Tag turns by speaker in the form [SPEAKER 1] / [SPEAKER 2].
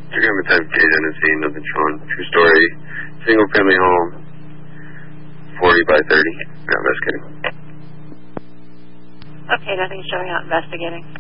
[SPEAKER 1] You're going to type JNC, nothing showing. Two-story, single-family home, 40 by 30. Yeah, investigating.
[SPEAKER 2] Okay, nothing's showing out. Investigating.